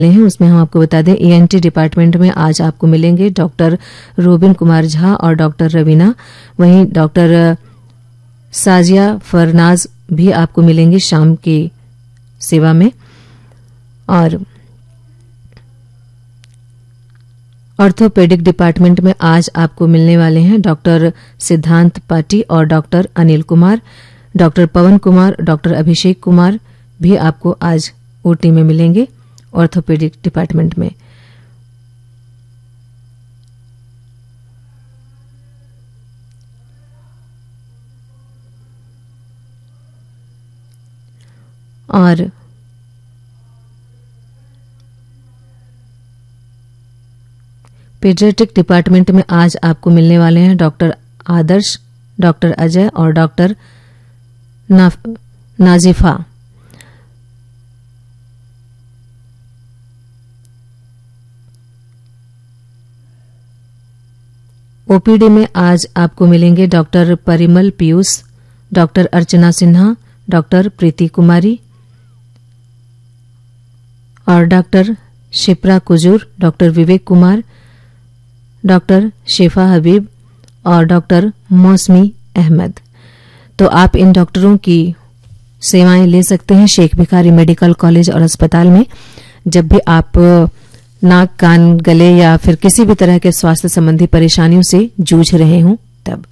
हैं उसमें हम आपको बता दें ईएनटी डिपार्टमेंट में आज आपको मिलेंगे डॉक्टर रोबिन कुमार झा और डॉक्टर रवीना। वहीं डॉक्टर साजिया फरनाज भी आपको मिलेंगे शाम की सेवा में। और ऑर्थोपेडिक डिपार्टमेंट में आज आपको मिलने वाले हैं डॉक्टर सिद्धांत पाटी और डॉक्टर अनिल कुमार। डॉक्टर पवन कुमार, डॉक्टर अभिषेक कुमार भी आपको आज ओटी में मिलेंगे ऑर्थोपेडिक डिपार्टमेंट में। और पीडियाट्रिक डिपार्टमेंट में आज आपको मिलने वाले हैं डॉक्टर आदर्श, डॉक्टर अजय और डॉक्टर नाजिफा। ओपीडी में आज आपको मिलेंगे डॉक्टर परिमल पीयूष, डॉक्टर अर्चना सिन्हा, डॉक्टर प्रीति कुमारी और doctor Shipra Kujur, doctor Vivek Kumar, doctor Shifa हबीब और डॉक्टर मौसमी अहमद। तो आप इन डॉक्टरों की सेवाएं ले सकते हैं शेख भिखारी मेडिकल कॉलेज और अस्पताल में जब भी आप नाक, कान, गले या फिर किसी भी तरह के स्वास्थ्य संबंधी परेशानियों से जूझ रहे हों तब।